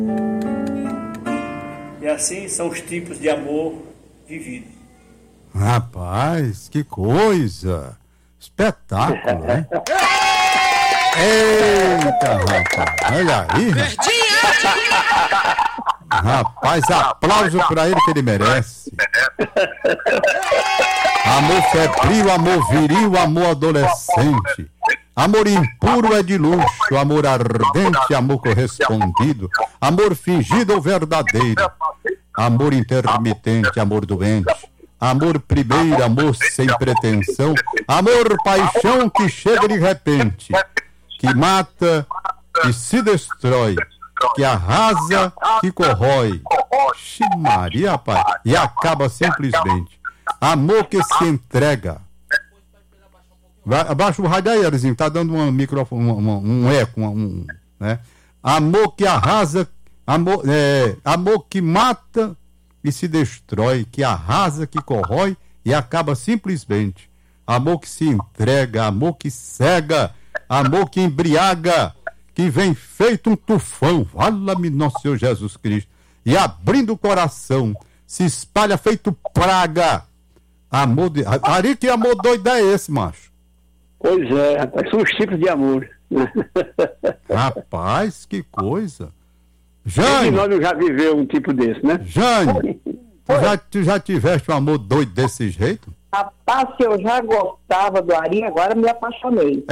E assim são os tipos de amor vividos. Rapaz, que coisa! Espetáculo, né? Eita, rapaz, olha aí. Rapaz, aplauso pra ele que ele merece. Amor febril, amor viril, amor adolescente. Amor impuro é de luxo, amor ardente, amor correspondido. Amor fingido ou verdadeiro. Amor intermitente, amor doente. Amor primeiro, amor sem pretensão. Amor paixão que chega de repente. Que mata, que se destrói. Que arrasa, que corrói. Maria, rapaz. E acaba simplesmente. Amor que se entrega. Abaixa o rádio aí, Elizinho. Tá dando um microfone, um eco, né? Amor que arrasa, amor que mata e se destrói, que arrasa, que corrói e acaba simplesmente. Amor que se entrega, amor que cega, amor que embriaga, que vem feito um tufão, fala-me nosso Senhor Jesus Cristo, e abrindo o coração, se espalha feito praga. Amor de... Ari, que amor doido é esse, macho? Pois é, rapaz, são os tipos de amor. Rapaz, que coisa. Jane, nós já viveu um tipo desse, né? Jane, tu já tiveste um amor doido desse jeito? Rapaz, se eu já gostava do Ari, agora me apaixonei.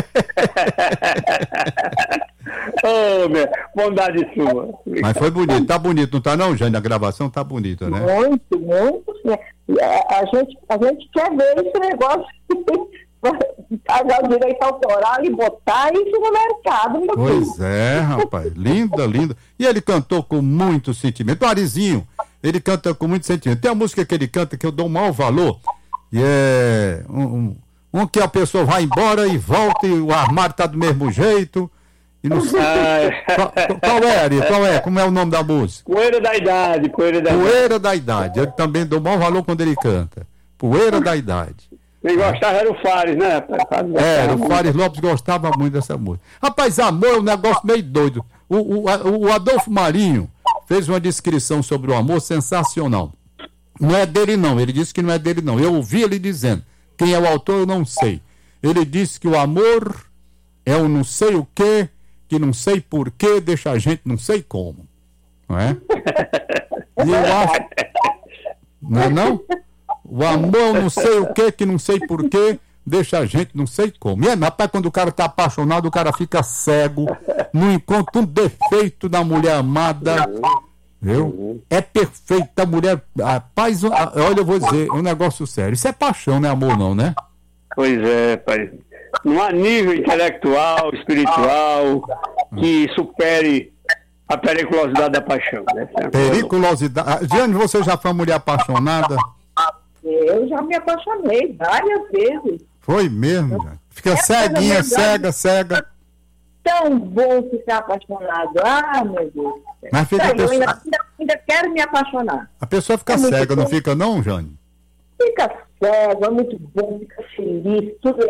Oh, meu, bondade sua. Mas foi bonito, tá bonito, não tá não, Jane? A gravação tá bonita, né? Muito, muito. A gente quer ver esse negócio, pagar o direito autoral e botar isso no mercado. Pois é, rapaz, linda, linda. E ele cantou com muito sentimento. O Arizinho, ele canta com muito sentimento. Tem uma música que ele canta que eu dou um maior valor, e é um que a pessoa vai embora e volta e o armário tá do mesmo jeito. E não sei. Qual é, Ari? Qual é? Como é o nome da música? Poeira da Idade. Poeira da Idade. Eu também dou maior valor quando ele canta. Poeira da Idade. Quem gostava era o Fares, né? O Fares Lopes gostava muito dessa música. Rapaz, amor é um negócio meio doido. O Adolfo Marinho fez uma descrição sobre o amor sensacional. Não é dele não, ele disse que não é dele não. Eu ouvi ele dizendo, quem é o autor eu não sei. Ele disse que o amor é um não sei o quê, que não sei por quê, deixa a gente não sei como. Não é? E eu acho... Não é não? O amor não sei o que não sei por quê, deixa a gente não sei como. E rapaz, quando o cara tá apaixonado, o cara fica cego, não encontra um defeito da mulher amada. Viu? É perfeita a mulher. Rapaz, olha, eu vou dizer, é um negócio sério. Isso é paixão, não é amor não, né? Pois é, pai. Não há nível intelectual, espiritual, que supere a periculosidade da paixão, né? Periculosidade. Diane, você já foi uma mulher apaixonada? Eu já me apaixonei várias vezes. Foi mesmo, já. Fica ceguinha, cega. Tão bom ficar apaixonado. Ah, meu Deus. Mas fica eu ainda quero me apaixonar. A pessoa fica cega, não fica não, Jane? Fica cego, é muito bom, fica feliz, tudo